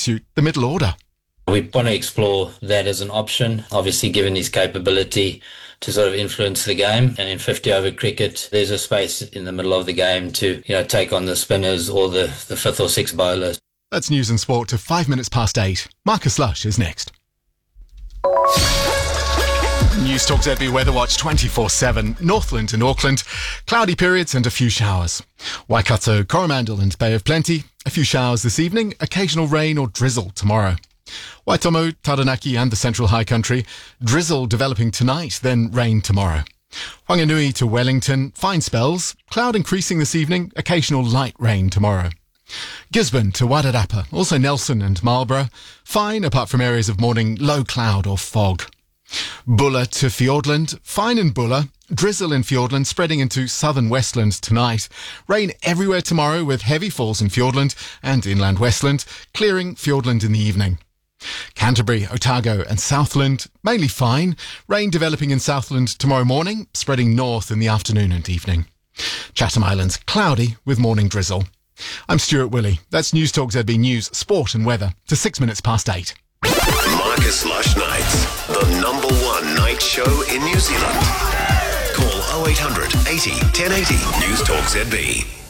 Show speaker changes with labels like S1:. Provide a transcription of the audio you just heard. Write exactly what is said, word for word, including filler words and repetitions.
S1: suit the middle order.
S2: We want to explore that as an option, obviously given his capability to sort of influence the game. And in fifty over cricket, there's a space in the middle of the game to, you know, take on the spinners or the, the fifth or sixth bowlers.
S1: That's news and sport to five minutes past eight. Marcus Lush is next. News Talk Z B Weather Watch twenty-four seven. Northland and Auckland, cloudy periods and a few showers. Waikato, Coromandel and Bay of Plenty, a few showers this evening, occasional rain or drizzle tomorrow. Waitomo, Taranaki and the Central High Country, drizzle developing tonight, then rain tomorrow. Whanganui to Wellington, fine spells, cloud increasing this evening, occasional light rain tomorrow. Gisborne to Wairarapa, also Nelson and Marlborough, fine apart from areas of morning low cloud or fog. Bulla to Fiordland, fine in Bulla, drizzle in Fiordland spreading into southern Westland tonight. Rain everywhere tomorrow with heavy falls in Fiordland and inland Westland, clearing Fiordland in the evening. Canterbury, Otago and Southland, mainly fine. Rain developing in Southland tomorrow morning, spreading north in the afternoon and evening. Chatham Islands, cloudy with morning drizzle. I'm Stuart Willey. That's News Talk Z B News, Sport and Weather to six minutes past eight.
S3: Marcus Lush Nights, the number one night show in New Zealand. Call oh eight hundred eighty ten eighty News Talk Z B.